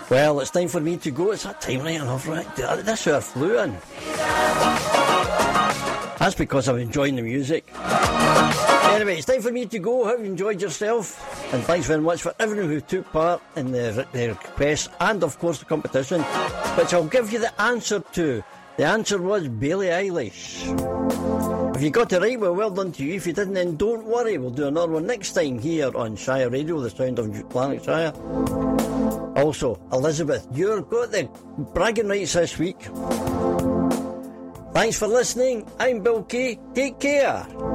Well, it's time for me to go. It's that time right enough, right? This hour flew in. That's because I'm enjoying the music. Anyway, it's time for me to go. Have you enjoyed yourself? And thanks very much for everyone who took part in the request and, of course, the competition, which I'll give you the answer to. The answer was Billie Eilish. If you got it right, well done to you. If you didn't, then don't worry. We'll do another one next time here on Shire Radio, the sound of Lanarkshire. Also, Elizabeth, you've got the bragging rights this week. Thanks for listening. I'm Bill Kay. Take care.